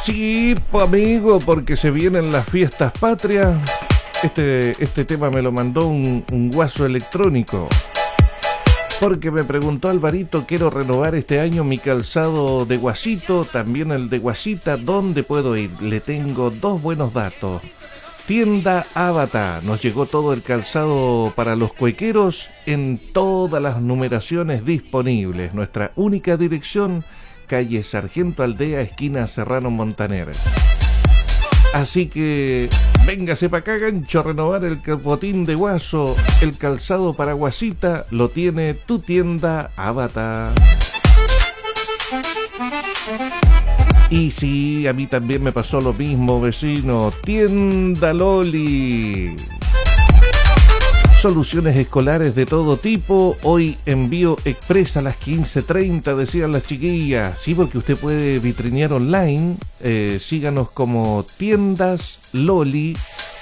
Sí, amigo, porque se vienen las fiestas patrias. Este tema me lo mandó un guaso electrónico. Porque me preguntó Alvarito, quiero renovar este año mi calzado de guasito, también el de guasita, ¿dónde puedo ir? Le tengo dos buenos datos. Tienda Avatar, nos llegó todo el calzado para los cuequeros en todas las numeraciones disponibles. Nuestra única dirección, calle Sargento Aldea, esquina Serrano Montaner. Así que véngase para acá, gancho, a renovar el botín de guaso. El calzado para guasita lo tiene tu tienda Avatar. Y sí, a mí también me pasó lo mismo, vecino. Tienda Loli. Soluciones escolares de todo tipo. Hoy envío express a las 15:30, decían las chiquillas. Sí, porque usted puede vitrinear online. Síganos como Tiendas Loli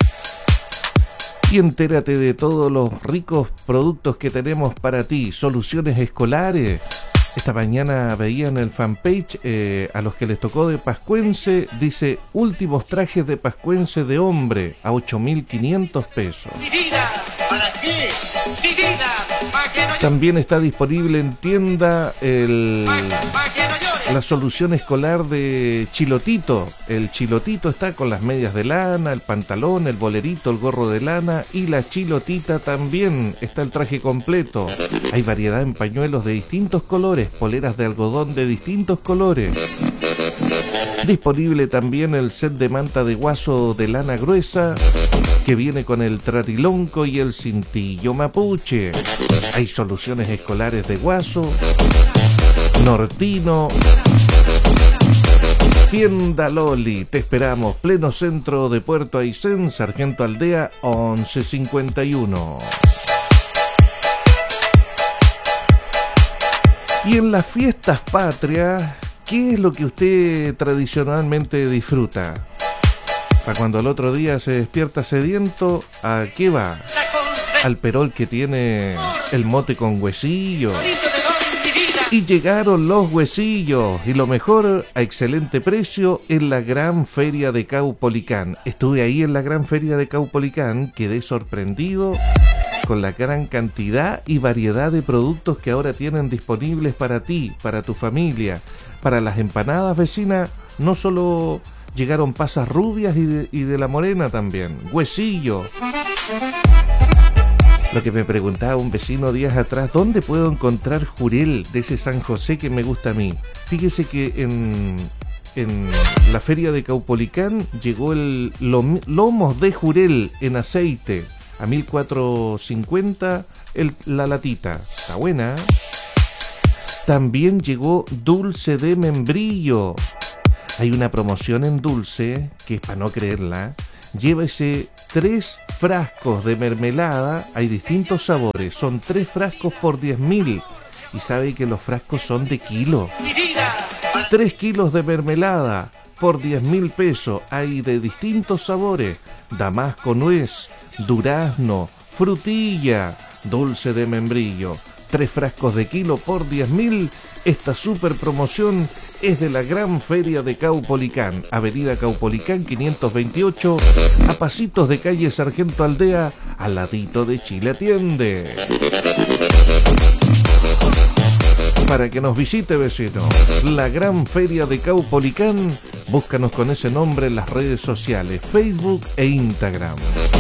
y entérate de todos los ricos productos que tenemos para ti. Soluciones escolares. Esta mañana veía en el fanpage a los que les tocó de Pascuense, dice últimos trajes de Pascuense de hombre a 8.500 pesos. También está disponible en tienda la solución escolar de Chilotito. El Chilotito está con las medias de lana, el pantalón, el bolerito, el gorro de lana y la chilotita también. Está el traje completo. Hay variedad en pañuelos de distintos colores, poleras de algodón de distintos colores. Disponible también el set de manta de guaso de lana gruesa que viene con el trarilonco y el cintillo mapuche. Hay soluciones escolares de guaso, nortino. Tienda Loli, te esperamos, pleno centro de Puerto Aysén, Sargento Aldea 1151. Y en las fiestas patrias, ¿qué es lo que usted tradicionalmente disfruta? Para cuando al otro día se despierta sediento, ¿a qué va? Al perol que tiene el mote con huesillo. Y llegaron los huesillos, y lo mejor, a excelente precio, en la Gran Feria de Caupolicán. Estuve ahí en la Gran Feria de Caupolicán, quedé sorprendido con la gran cantidad y variedad de productos que ahora tienen disponibles para ti, para tu familia. Para las empanadas, vecina, no solo llegaron pasas rubias y de la morena también, huesillo. Lo que me preguntaba un vecino días atrás, ¿dónde puedo encontrar jurel de ese San José que me gusta a mí? Fíjese que en la feria de Caupolicán llegó el lomos de jurel en aceite a 1.450 la latita. Está buena, ¿eh? También llegó dulce de membrillo. Hay una promoción en dulce que es para no creerla. Llévese 3 frascos de mermelada, hay distintos sabores, son 3 frascos por 10.000 y sabe que los frascos son de kilo. 3 kilos de mermelada por 10.000 pesos, hay de distintos sabores, damasco nuez, durazno, frutilla, dulce de membrillo. 3 frascos de kilo por 10.000. Esta super promoción es de la Gran Feria de Caupolicán, Avenida Caupolicán 528, a pasitos de calle Sargento Aldea, al ladito de Chile Atiende. Para que nos visite, vecino, la Gran Feria de Caupolicán, búscanos con ese nombre en las redes sociales, Facebook e Instagram.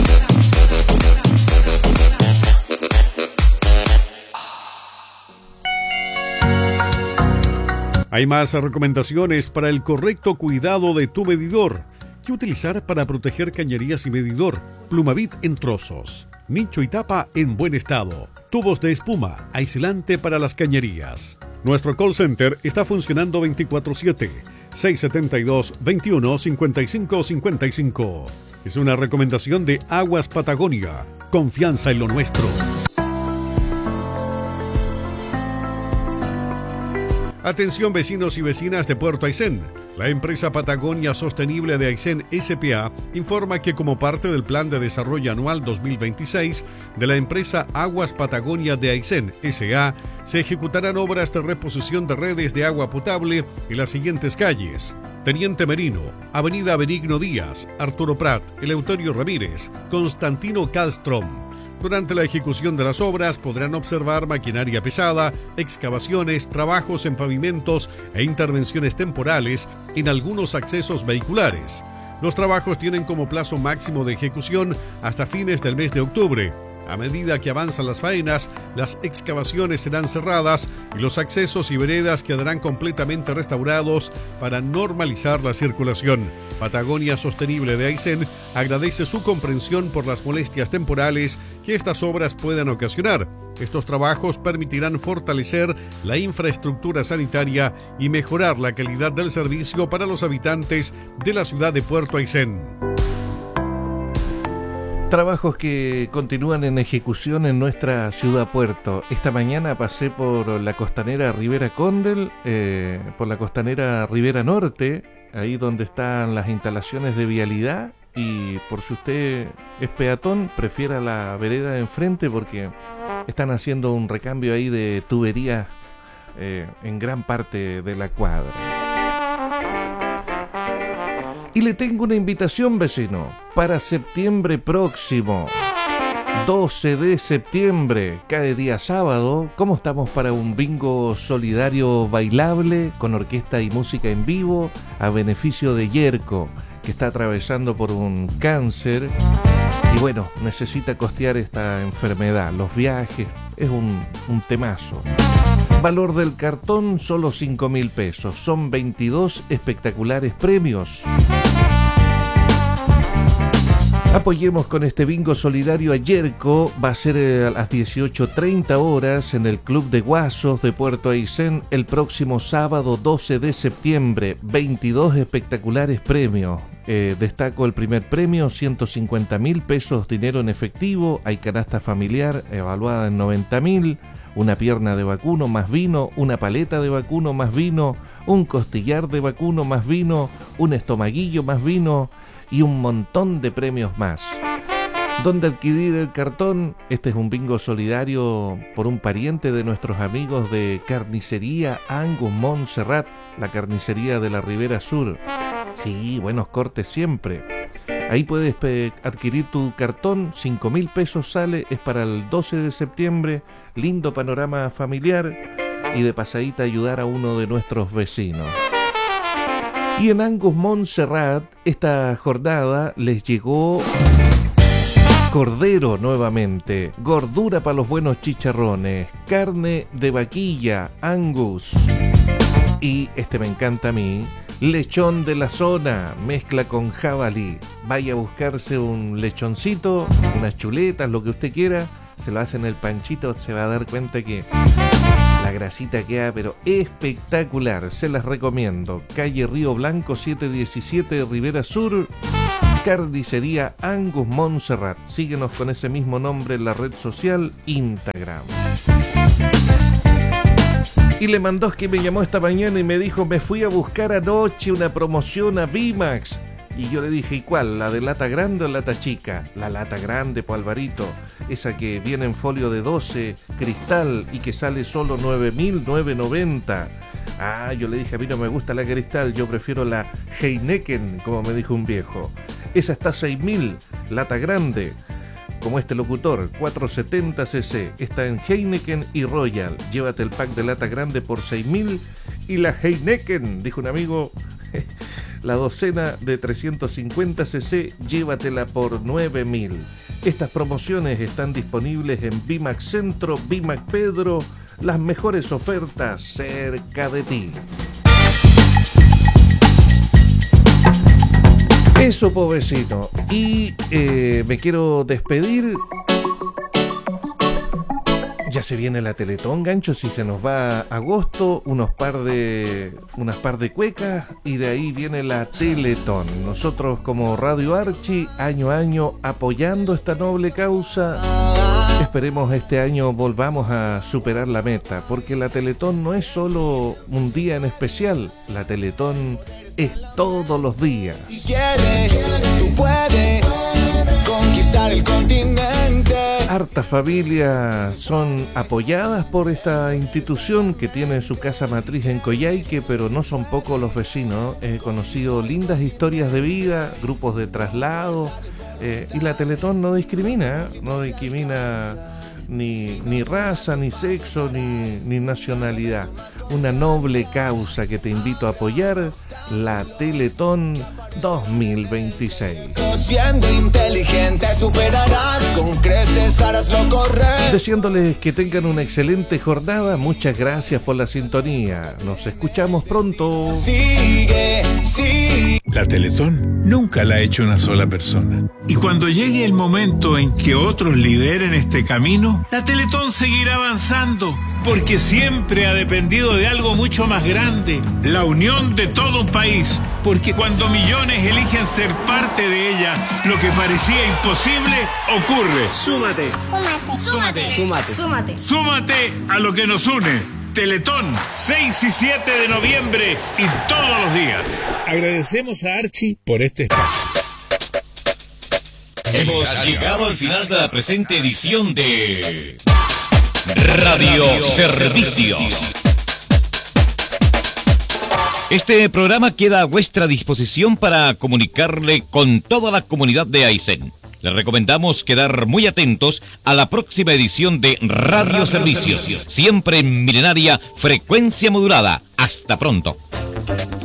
Hay más recomendaciones para el correcto cuidado de tu medidor. ¿Qué utilizar para proteger cañerías y medidor? Plumavit en trozos, nicho y tapa en buen estado, tubos de espuma, aislante para las cañerías. Nuestro call center está funcionando 24/7, 672-21-5555. Es una recomendación de Aguas Patagonia. Confianza en lo nuestro. Atención vecinos y vecinas de Puerto Aysén. La empresa Patagonia Sostenible de Aysén S.p.A. informa que como parte del Plan de Desarrollo Anual 2026 de la empresa Aguas Patagonia de Aysén S.A. se ejecutarán obras de reposición de redes de agua potable en las siguientes calles: Teniente Merino, Avenida Benigno Díaz, Arturo Prat, Eleuterio Ramírez, Constantino Castrom. Durante la ejecución de las obras podrán observar maquinaria pesada, excavaciones, trabajos en pavimentos e intervenciones temporales en algunos accesos vehiculares. Los trabajos tienen como plazo máximo de ejecución hasta fines del mes de octubre. A medida que avanzan las faenas, las excavaciones serán cerradas y los accesos y veredas quedarán completamente restaurados para normalizar la circulación. Patagonia Sostenible de Aysén agradece su comprensión por las molestias temporales que estas obras puedan ocasionar. Estos trabajos permitirán fortalecer la infraestructura sanitaria y mejorar la calidad del servicio para los habitantes de la ciudad de Puerto Aysén. Trabajos que continúan en ejecución en nuestra ciudad puerto. Esta mañana pasé por la costanera Rivera Condel, por la costanera Rivera Norte, ahí donde están las instalaciones de vialidad, y por si usted es peatón, prefiera la vereda de enfrente porque están haciendo un recambio ahí de tuberías en gran parte de la cuadra. Y le tengo una invitación, vecino, para septiembre próximo, 12 de septiembre, cae día sábado. ¿Cómo estamos para un bingo solidario bailable con orquesta y música en vivo a beneficio de Yerko, que está atravesando por un cáncer y bueno, necesita costear esta enfermedad? Los viajes, es un temazo. Valor del cartón, solo 5.000 pesos. Son 22 espectaculares premios. Apoyemos con este bingo solidario a Yerko. Va a ser a las 18:30 horas en el Club de Guasos de Puerto Aysén el próximo sábado 12 de septiembre. 22 espectaculares premios. Destaco el primer premio, 150.000 pesos dinero en efectivo. Hay canasta familiar evaluada en 90.000. Una pierna de vacuno más vino, una paleta de vacuno más vino, un costillar de vacuno más vino, un estomaguillo más vino y un montón de premios más. ¿Dónde adquirir el cartón? Este es un bingo solidario por un pariente de nuestros amigos de Carnicería Angus Montserrat, la carnicería de la Ribera Sur. Sí, buenos cortes siempre. Ahí puedes adquirir tu cartón, 5.000 pesos sale, es para el 12 de septiembre, lindo panorama familiar y de pasadita ayudar a uno de nuestros vecinos. Y en Angus Montserrat, esta jornada les llegó cordero nuevamente, gordura para los buenos chicharrones, carne de vaquilla, Angus. Y este me encanta a mí, lechón de la zona, mezcla con jabalí. Vaya a buscarse un lechoncito, unas chuletas, lo que usted quiera, se lo hace en el panchito, se va a dar cuenta que la grasita queda pero espectacular. Se las recomiendo. Calle Río Blanco 717, Ribera Sur, Carnicería Angus Montserrat. Síguenos con ese mismo nombre en la red social Instagram. Y le mandó que me llamó esta mañana y me dijo: me fui a buscar anoche una promoción a Bimax. Y yo le dije: ¿y cuál? ¿La de lata grande o lata chica? La lata grande, po Alvarito. Esa que viene en folio de 12, cristal, y que sale solo 9.990. Ah, yo le dije: a mí no me gusta la cristal, yo prefiero la Heineken, como me dijo un viejo. Esa está 6.000, lata grande. Como este locutor, 470 cc, está en Heineken y Royal. Llévate el pack de lata grande por 6.000 y la Heineken, dijo un amigo, la docena de 350 cc, llévatela por 9.000. Estas promociones están disponibles en Bimax Centro, Bimax Pedro, las mejores ofertas cerca de ti. Eso, po vecino. Y me quiero despedir. Ya se viene la Teletón, gancho. Si se nos va agosto, unas par de cuecas, y de ahí viene la Teletón. Nosotros como Radio Archi, año a año apoyando esta noble causa. Esperemos este año volvamos a superar la meta, porque la Teletón no es solo un día en especial. La Teletón es todos los días. Si quieres, tú puedes conquistar conquistar el continente. Hartas familias son apoyadas por esta institución que tiene su casa matriz en Coyhaique, pero no son pocos los vecinos. He conocido lindas historias de vida, grupos de traslado, y la Teletón no discrimina ni raza, ni sexo, ni nacionalidad. Una noble causa que te invito a apoyar, la Teletón 2026. Siendo inteligente superarás, con creces harás lo correcto. Deseándoles que tengan una excelente jornada, muchas gracias por la sintonía. Nos escuchamos pronto. Sigue. La Teletón nunca la ha hecho una sola persona. Y cuando llegue el momento en que otros lideren este camino, la Teletón seguirá avanzando, porque siempre ha dependido de algo mucho más grande, la unión de todo un país. Porque cuando millones eligen ser parte de ella, lo que parecía imposible ocurre. Súmate a lo que nos une. Teletón, 6 y 7 de noviembre y todos los días. Agradecemos a Archie por este espacio. Hemos llegado al final de la presente edición de Radio Servicios. Este programa queda a vuestra disposición para comunicarle con toda la comunidad de Aysén. Les recomendamos quedar muy atentos a la próxima edición de Radio Servicios, siempre en milenaria frecuencia modulada. Hasta pronto.